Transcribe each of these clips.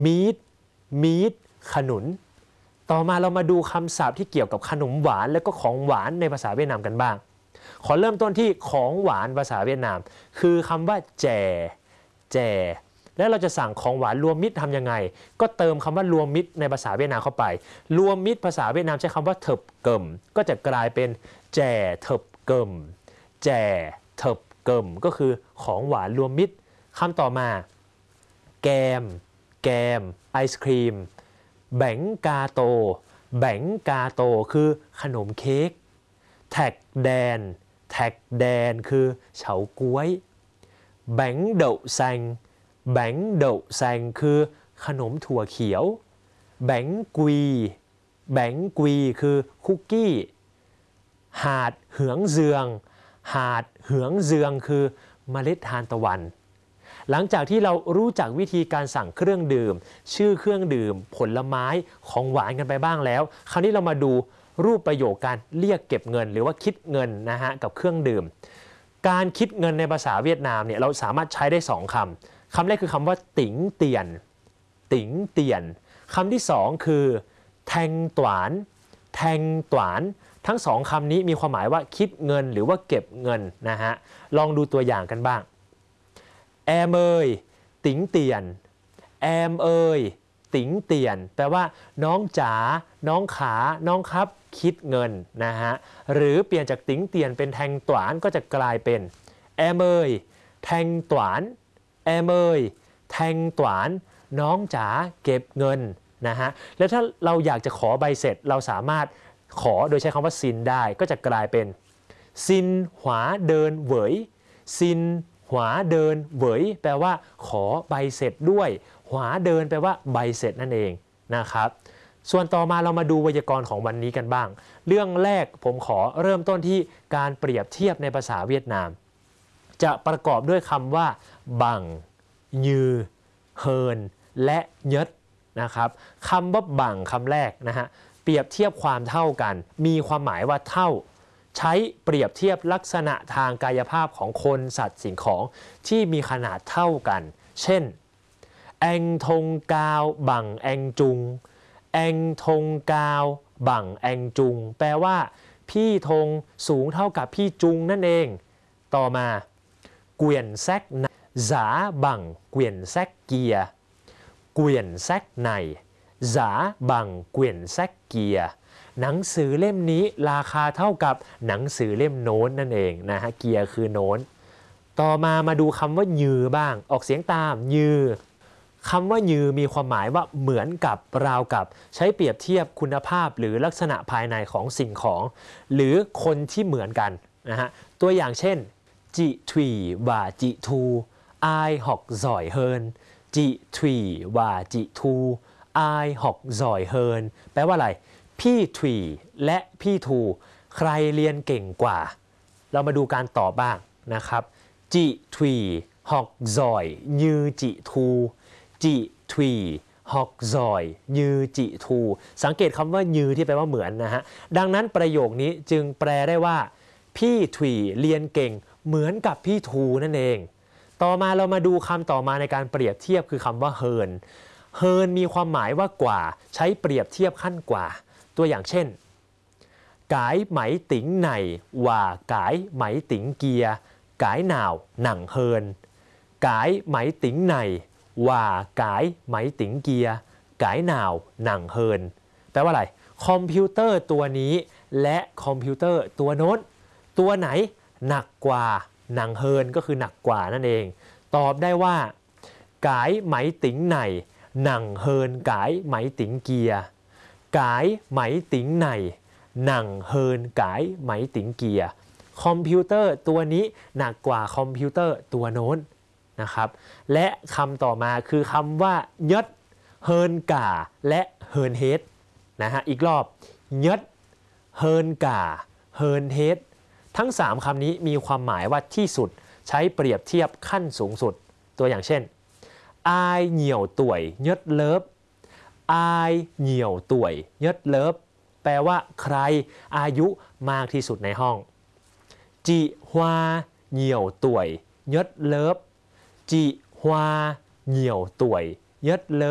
meat meat ขนุนต่อมาเรามาดูคำศัพท์ที่เกี่ยวกับขนมหวานและก็ของหวานในภาษาเวียดนามกันบ้างขอเริ่มต้นที่ของหวานภาษาเวียดนามคือคำว่าแจ่แจ่แล้วเราจะสั่งของหวานรวมมิตรทำยังไงก็เติมคำว่ารวมมิตรในภาษาเวียดนามเข้าไปรวมมิตรภาษาเวียดนามใช้คำว่าเถิบเกิมก็จะกลายเป็นแจ่เถิบเกิมแจ่เถิบเกิมก็คือของหวานรวมมิตรคำต่อมาแกมแกมไอศครีมแบงกาโตแบงกาโตคือขนมเค้กแท็กแดนแท็กแดนคือเฉาก๊วยแบงเดาแซงแบงเดาแซงคือขนมถั่วเขียวแบงกุยแบงกุยคือคุกกี้หาดเหืองเจืองหาดเหืองเจืองคือเมล็ดทานตะวันหลังจากที่เรารู้จักวิธีการสั่งเครื่องดื่มชื่อเครื่องดื่มผลไม้ของหวานกันไปบ้างแล้วคราวนี้เรามาดูรูปประโยคการเรียกเก็บเงินหรือว่าคิดเงินนะฮะกับเครื่องดื่มการคิดเงินในภาษาเวียดนามเนี่ยเราสามารถใช้ได้2 คำคำแรกคือคำว่าติ๋งเตียนติ๋งเตียนคำที่2คือแทงตวานแทงตวานทั้ง2คำนี้มีความหมายว่าคิดเงินหรือว่าเก็บเงินนะฮะลองดูตัวอย่างกันบ้างแอมเอยติ๋งเตียนแอมเอยติ๋งเตียนแปลว่าน้องจ๋าน้องขาน้องครับคิดเงินนะฮะหรือเปลี่ยนจากติ๋งเตียนเป็นแทงตวานก็จะกลายเป็นแอมเอยแทงตวานแอมเอยแทงตวานน้องจ๋าเก็บเงินนะฮะแล้วถ้าเราอยากจะขอใบเสร็จเราสามารถขอโดยใช้คำว่าซินได้ก็จะกลายเป็นซินหวาเดินเหวยซินหวาเดินเหวยแปลว่าขอใบเสร็จด้วยหวาเดินแปลว่าใบเสร็จนั่นเองนะครับส่วนต่อมาเรามาดูไวยากรณ์ของวันนี้กันบ้างเรื่องแรกผมขอเริ่มต้นที่การเปรียบเทียบในภาษาเวียดนามจะประกอบด้วยคำว่าบังยือเฮินและเยดนะครับคำว่าบังคำแรกนะฮะเปรียบเทียบความเท่ากันมีความหมายว่าเท่าใช้เปรียบเทียบลักษณะทางกายภาพของคนสัตว์สิ่งของที่มีขนาดเท่ากันเช่นแองทงกาวบังแองจุงแองทงกาวบังแองจุงแปลว่าพี่ธงสูงเท่ากับพี่จุงนั่นเองต่อมาเกวียนแซกจ๋าบังเกวียนแซกเกียเกวียนแซกในจ๋าบังเกวียนแซกเกียหนังสือเล่มนี้ราคาเท่ากับหนังสือเล่มโน้นนั่นเองนะฮะเกียร์คือโน้นต่อมาดูคำว่ายือบ้างออกเสียงตามยือคำว่ายือมีความหมายว่าเหมือนกับราวกับใช้เปรียบเทียบคุณภาพหรือลักษณะภายในของสิ่งของหรือคนที่เหมือนกันนะฮะตัวอย่างเช่นจิทวีว่าจิทูไอหอกจอยเฮินจิทวีว่าจิทูไอหอกจอยเฮินแปลว่าอะไรพี่ทวีและพี่ทูใครเรียนเก่งกว่าเรามาดูการตอบบ้างนะครับจิทวีหอกจอยยือจิทูจิทวีฮอกจอยยือจิทูสังเกตคำว่ายือที่แปลว่าเหมือนนะฮะดังนั้นประโยคนี้จึงแปลได้ว่าพี่ทวีเรียนเก่งเหมือนกับพี่ทูนั่นเองต่อมาเรามาดูคำต่อมาในการเปรียบเทียบคือคำว่าเฮินเฮินมีความหมายว่ากว่าใช้เปรียบเทียบขั้นกว่าตัวอย่างเช่นกายไหมติ๋งไหนว่ากายไหมติ๋งเกียกายหนาวหนังเฮินกายไหมติ๋งไหนว่ากายไหมติ๋งเกียกายหนาวหนังเฮินแปลว่าอะไรคอมพิวเตอร์ตัวนี้และคอมพิวเตอร์ตัวโน้นตัวไหนหนักกว่าหนังเฮินก็คือหนักกว่านั่นเองตอบได้ว่ากายไหมติ๋งไหนหนังเฮินกายไหมติ๋งเกียกายไหมติ๋งไหนหนังเฮินกายไหมติ๋งเกียคอมพิวเตอร์ตัวนี้หนักกว่าคอมพิวเตอร์ตัวโน้นนะครับและคำต่อมาคือคำว่ายดเฮินกาและเฮินเฮดนะฮะอีกรอบยดเฮินกาเฮินเฮดทั้ง3คำนี้มีความหมายว่าที่สุดใช้เปรียบเทียบขั้นสูงสุดตัวอย่างเช่นอายเหนี่ยวต่วยยดเลิฟอายเหนี่ยวต่วยยดเลิฟแปลว่าใครอายุมากที่สุดในห้องจิฮวาเหนี่ยวต่วยยดเลิฟจิฮวาเหนี่ยวต่วยยดเลิฟ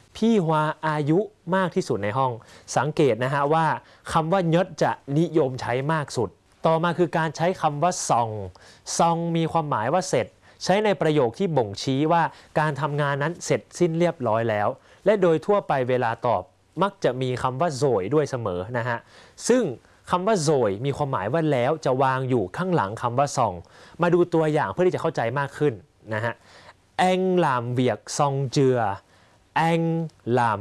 พี่ฮวาอายุมากที่สุดในห้องสังเกตนะฮะว่าคำว่าเนิดจะนิยมใช้มากสุดต่อมาคือการใช้คำว่าซองซองมีความหมายว่าเสร็จใช้ในประโยคที่บ่งชี้ว่าการทำงานนั้นเสร็จสิ้นเรียบร้อยแล้วและโดยทั่วไปเวลาตอบมักจะมีคำว่าโซยด้วยเสมอนะฮะซึ่งคำว่าโซยมีความหมายว่าแล้วจะวางอยู่ข้างหลังคำว่าซองมาดูตัวอย่างเพื่อที่จะเข้าใจมากขึ้นนะฮะแองลามเวียกซองเจือแองลาม